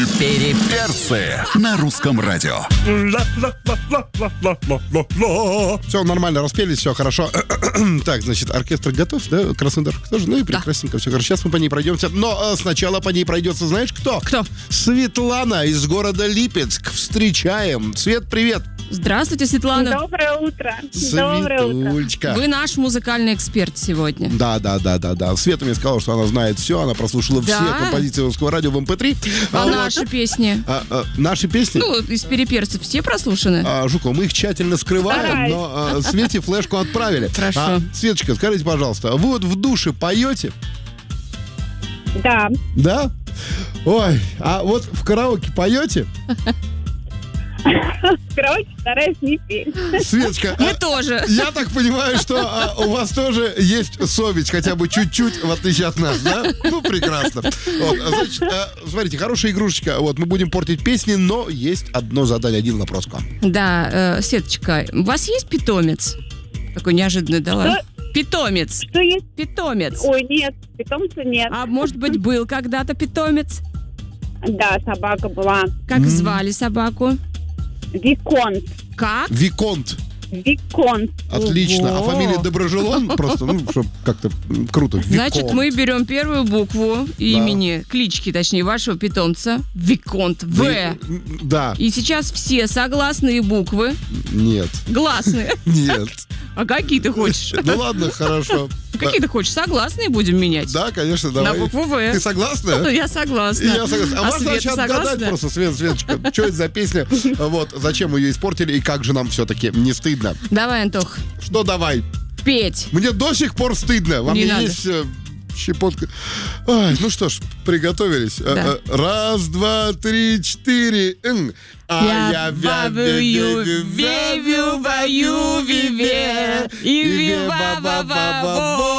Переперцы на русском радио. Все, нормально, распелись, все хорошо. Так, значит, оркестр готов, да? Краснодар тоже, ну и прекрасненько, все хорошо. Сейчас мы по ней пройдемся. Но сначала по ней пройдется, знаешь, кто? Кто? Светлана из города Липецк. Встречаем. Свет, привет. Здравствуйте, Светлана. Доброе утро. Доброе утро. Светулечка. Вы наш музыкальный эксперт сегодня. Да. Света мне сказала, что она знает все, она прослушала все композиции русского радио в МП3. А наши песни? Наши песни? Ну, из переперцев все прослушаны? Жуков, мы их тщательно скрываем, но Свете флешку отправили. Хорошо. Светочка, скажите, пожалуйста, вы вот в душе поете? Да. Да? Ой, а вот в караоке поете? Короче, стараюсь не петь. Светочка, Мы тоже. я так понимаю, что у вас тоже есть совесть, хотя бы чуть-чуть, в отличие от нас, да? Ну, прекрасно. Вот, значит, смотрите, хорошая игрушечка. Вот, мы будем портить песни, но есть одно задание, один вопрос к вам. Да, Светочка, у вас есть питомец? Такой неожиданный дала. Питомец. Что есть? Питомец. Ой, нет, питомца нет. А может быть, был когда-то питомец? Да, собака была. Как звали собаку? Виконт. Как? Виконт. Виконт. Отлично. Ого. А фамилия Доброжелон? Просто, ну, чтобы как-то круто. Виконт. Значит, мы берем первую букву имени, клички, точнее, вашего питомца. Виконт. В. Да. И сейчас все согласные буквы Нет. гласные. Нет. А какие ты хочешь? Ну ладно, хорошо. Какие ты хочешь? Согласные будем менять? Да, конечно, давай. На букву В. Ты согласна? Я согласна. И я согласен. А можно Света сейчас отгадать согласна? просто, Светочка, что это за песня? Вот, зачем ее испортили и как же нам все-таки не стыдно? Давай, Антох, Что давай? петь. Мне до сих пор стыдно. Вам Не не надо. есть щепотка? Ай, ну что ж, приготовились. Да. Раз, два, три, четыре. Я вавую, вевю, вою, виве, и вива, ва, ва, во,